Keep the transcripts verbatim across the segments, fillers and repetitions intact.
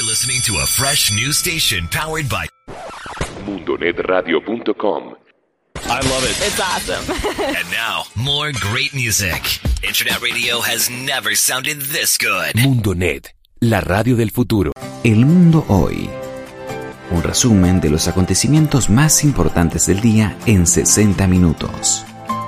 listening to a fresh new station powered by mundo net radio punto com. I love it. It's awesome. And now, more great music. Internet radio has never sounded this good. Mundonet, la radio del futuro. El mundo hoy. Un resumen de los acontecimientos más importantes del día en sesenta minutos.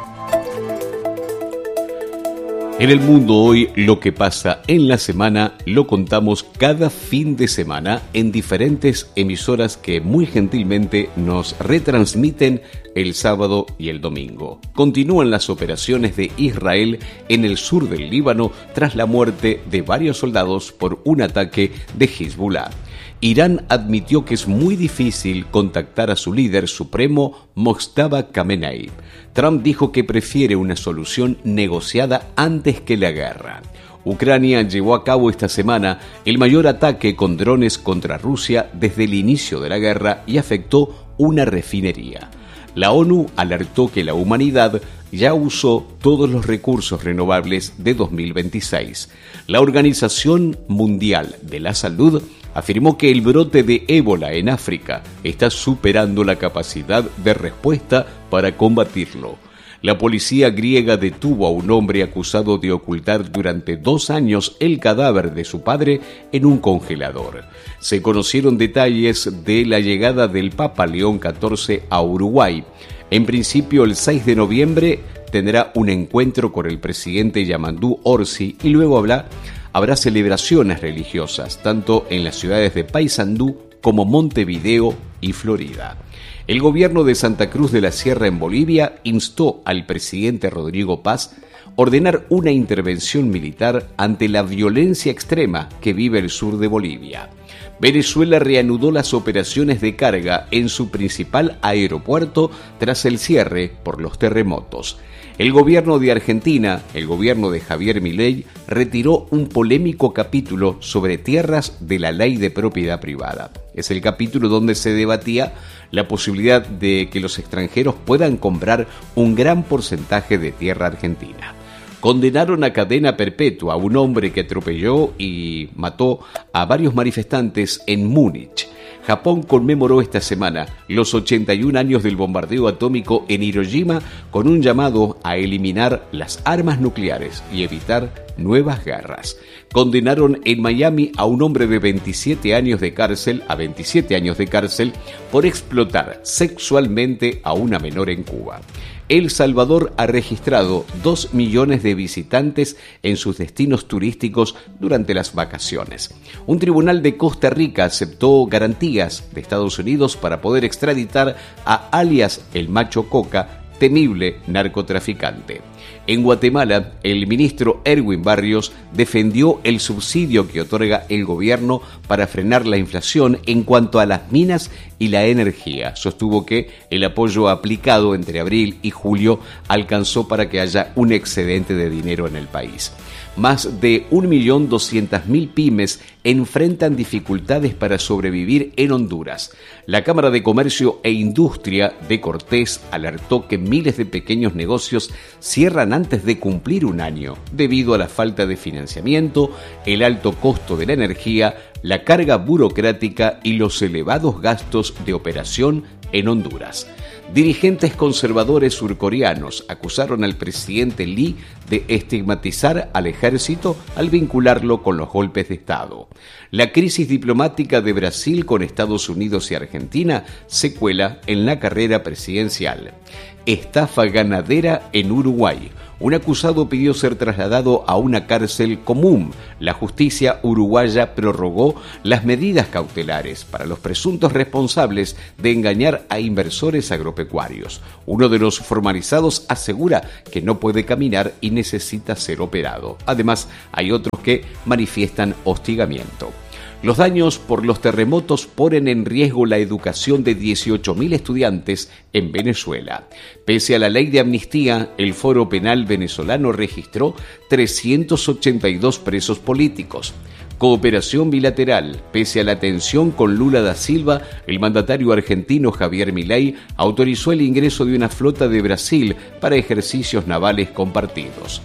En el mundo hoy, lo que pasa en la semana lo contamos cada fin de semana en diferentes emisoras que muy gentilmente nos retransmiten el sábado y el domingo. Continúan las operaciones de Israel en el sur del Líbano tras la muerte de varios soldados por un ataque de Hezbollah. Irán admitió que es muy difícil contactar a su líder supremo, Mojtaba Khamenei. Trump dijo que prefiere una solución negociada antes que la guerra. Ucrania llevó a cabo esta semana el mayor ataque con drones contra Rusia desde el inicio de la guerra y afectó una refinería. La ONU alertó que la humanidad ya usó todos los recursos renovables de dos mil veintiséis. La Organización Mundial de la Salud afirmó que el brote de ébola en África está superando la capacidad de respuesta para combatirlo. La policía griega detuvo a un hombre acusado de ocultar durante dos años el cadáver de su padre en un congelador. Se conocieron detalles de la llegada del Papa León catorce a Uruguay. En principio, el seis de noviembre tendrá un encuentro con el presidente Yamandú Orsi y luego habrá, habrá celebraciones religiosas, tanto en las ciudades de Paysandú como Montevideo y Florida. El gobierno de Santa Cruz de la Sierra en Bolivia instó al presidente Rodrigo Paz ordenar una intervención militar ante la violencia extrema que vive el sur de Bolivia. Venezuela reanudó las operaciones de carga en su principal aeropuerto tras el cierre por los terremotos. El gobierno de Argentina, el gobierno de Javier Milei, retiró un polémico capítulo sobre tierras de la ley de propiedad privada. Es el capítulo donde se debatía la posibilidad de que los extranjeros puedan comprar un gran porcentaje de tierra argentina. Condenaron a cadena perpetua a un hombre que atropelló y mató a varios manifestantes en Múnich. Japón conmemoró esta semana los ochenta y un años del bombardeo atómico en Hiroshima con un llamado a eliminar las armas nucleares y evitar nuevas guerras. Condenaron en Miami a un hombre de veintisiete años de cárcel, a veintisiete años de cárcel por explotar sexualmente a una menor en Cuba. El Salvador ha registrado dos millones de visitantes en sus destinos turísticos durante las vacaciones. Un tribunal de Costa Rica aceptó garantías de Estados Unidos para poder extraditar a alias el Macho Coca, temible narcotraficante. En Guatemala, el ministro Erwin Barrios defendió el subsidio que otorga el gobierno para frenar la inflación en cuanto a las minas y la energía. Sostuvo que el apoyo aplicado entre abril y julio alcanzó para que haya un excedente de dinero en el país. Más de un millón doscientas mil pymes enfrentan dificultades para sobrevivir en Honduras. La Cámara de Comercio e Industria de Cortés alertó que miles de pequeños negocios cierran antes de cumplir un año debido a la falta de financiamiento, el alto costo de la energía, la carga burocrática y los elevados gastos de operación en Honduras. Dirigentes conservadores surcoreanos acusaron al presidente Lee de estigmatizar al ejército al vincularlo con los golpes de Estado. La crisis diplomática de Brasil con Estados Unidos y Argentina se cuela en la carrera presidencial. Estafa ganadera en Uruguay. Un acusado pidió ser trasladado a una cárcel común. La justicia uruguaya prorrogó las medidas cautelares para los presuntos responsables de engañar a inversores agropecuarios. Uno de los formalizados asegura que no puede caminar y necesita ser operado. Además, hay otros que manifiestan hostigamiento. Los daños por los terremotos ponen en riesgo la educación de dieciocho mil estudiantes en Venezuela. Pese a la ley de amnistía, el Foro Penal venezolano registró trescientos ochenta y dos presos políticos. Cooperación bilateral. Pese a la tensión con Lula da Silva, el mandatario argentino Javier Milei autorizó el ingreso de una flota de Brasil para ejercicios navales compartidos.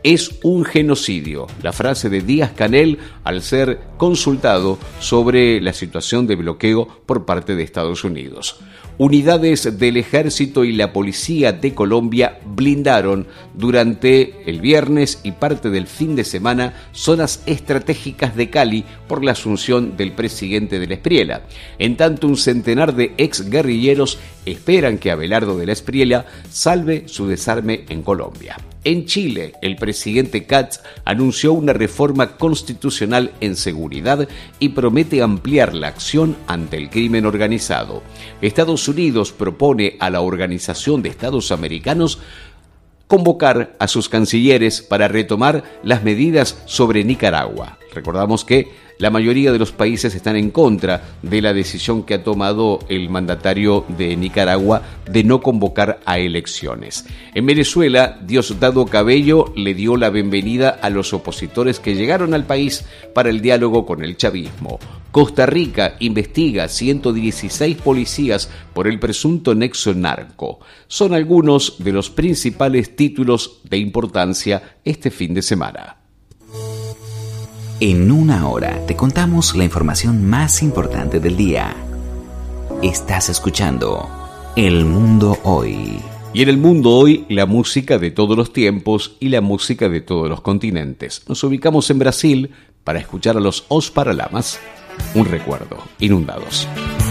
es un genocidio. La frase de Díaz-Canel al ser consultado sobre la situación de bloqueo por parte de Estados Unidos. Unidades del Ejército y la Policía de Colombia blindaron durante el viernes y parte del fin de semana zonas estratégicas de Cali por la asunción del presidente de la Espriella. En tanto, un centenar de exguerrilleros esperan que Abelardo de la Espriella salve su desarme en Colombia. En Chile, el presidente Katz anunció una reforma constitucional en seguridad y promete ampliar la acción ante el crimen organizado. Estados Unidos propone a la Organización de Estados Americanos convocar a sus cancilleres para retomar las medidas sobre Nicaragua. Recordamos que la mayoría de los países están en contra de la decisión que ha tomado el mandatario de Nicaragua de no convocar a elecciones. En Venezuela, Diosdado Cabello le dio la bienvenida a los opositores que llegaron al país para el diálogo con el chavismo. Costa Rica investiga ciento dieciséis policías por el presunto nexo narco. Son algunos de los principales títulos de importancia este fin de semana. En una hora te contamos la información más importante del día. Estás escuchando El Mundo Hoy. Y en El Mundo Hoy, la música de todos los tiempos y la música de todos los continentes. Nos ubicamos en Brasil para escuchar a los Os Paralamas. Un recuerdo, Inundados.